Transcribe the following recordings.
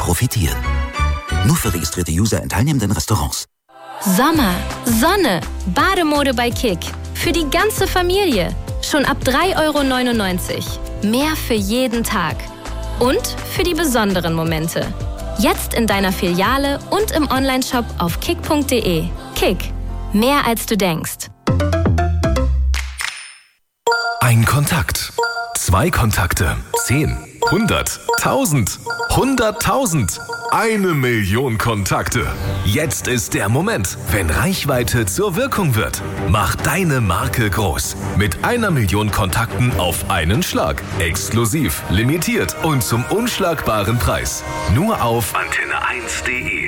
profitieren. Nur für registrierte User in teilnehmenden Restaurants. Sommer, Sonne, Bademode bei Kick. Für die ganze Familie. Schon ab 3,99 €. Mehr für jeden Tag. Und für die besonderen Momente. Jetzt in deiner Filiale und im Onlineshop auf kick.de. Kick. Mehr als du denkst. Ein Kontakt. 2 Kontakte. 10. 100. 1000. 100.000. 1 Million Kontakte. Jetzt ist der Moment, wenn Reichweite zur Wirkung wird. Mach deine Marke groß. Mit 1 Million Kontakten auf einen Schlag. Exklusiv, limitiert und zum unschlagbaren Preis. Nur auf antenne1.de.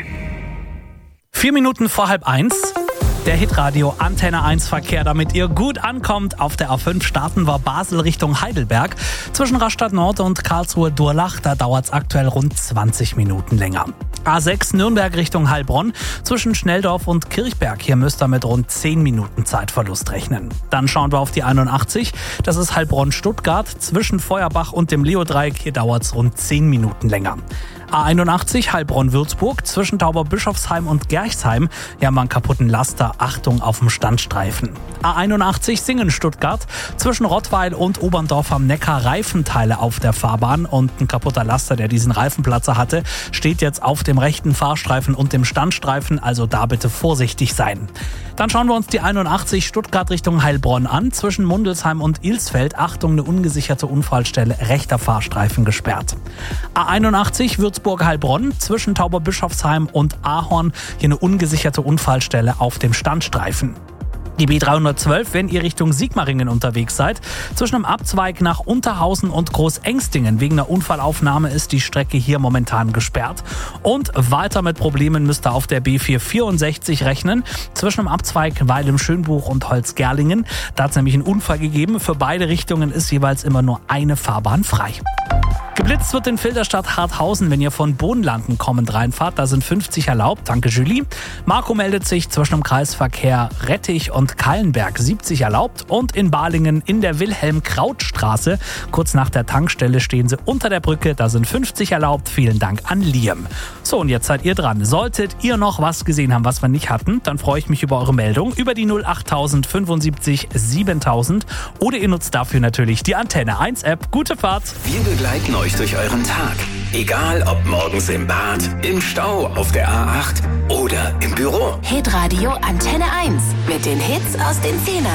4 Minuten vor 12:30. Der Hitradio Antenne 1 Verkehr, damit ihr gut ankommt. Auf der A5 starten wir Basel Richtung Heidelberg. Zwischen Rastatt Nord und Karlsruhe-Durlach, da dauert es aktuell rund 20 Minuten länger. A6 Nürnberg Richtung Heilbronn. Zwischen Schnelldorf und Kirchberg. Hier müsst ihr mit rund 10 Minuten Zeitverlust rechnen. Dann schauen wir auf die 81. Das ist Heilbronn-Stuttgart. Zwischen Feuerbach und dem Leodreieck. Hier dauert es rund 10 Minuten länger. A81 Heilbronn-Würzburg, zwischen Tauberbischofsheim und Gerchsheim. Hier haben wir einen kaputten Laster. Achtung auf dem Standstreifen. A81 Singen-Stuttgart, zwischen Rottweil und Oberndorf am Neckar Reifenteile auf der Fahrbahn. Und ein kaputter Laster, der diesen Reifenplatzer hatte, steht jetzt auf dem rechten Fahrstreifen und dem Standstreifen. Also da bitte vorsichtig sein. Dann schauen wir uns die 81 Stuttgart Richtung Heilbronn an. Zwischen Mundelsheim und Ilsfeld. Achtung, eine ungesicherte Unfallstelle. Rechter Fahrstreifen gesperrt. A81 Würzburg-Heilbronn. Zwischen Tauberbischofsheim und Ahorn. Hier eine ungesicherte Unfallstelle auf dem Standstreifen. Die B312, wenn ihr Richtung Sigmaringen unterwegs seid. Zwischen dem Abzweig nach Unterhausen und Großengstingen. Wegen einer Unfallaufnahme ist die Strecke hier momentan gesperrt. Und weiter mit Problemen müsst ihr auf der B464 rechnen. Zwischen dem Abzweig Weilem-Schönbuch und Holzgerlingen. Da hat es nämlich einen Unfall gegeben. Für beide Richtungen ist jeweils immer nur eine Fahrbahn frei. Geblitzt wird in Filderstadt Harthausen, wenn ihr von Bodenlanden kommend reinfahrt. Da sind 50 erlaubt. Danke, Julie. Marco meldet sich zwischen dem Kreisverkehr Rettich und Kallenberg 70 erlaubt. Und in Balingen in der Wilhelm-Kraut-Straße, kurz nach der Tankstelle, stehen sie unter der Brücke. Da sind 50 erlaubt. Vielen Dank an Liam. So, und jetzt seid ihr dran. Solltet ihr noch was gesehen haben, was wir nicht hatten, dann freue ich mich über eure Meldung über die 08000 75 7000. Oder ihr nutzt dafür natürlich die Antenne 1 App. Gute Fahrt. Wir begleiten euch durch euren Tag. Egal ob morgens im Bad, im Stau, auf der A8 oder im Büro. Hitradio Antenne 1 mit den Hits aus den 10er.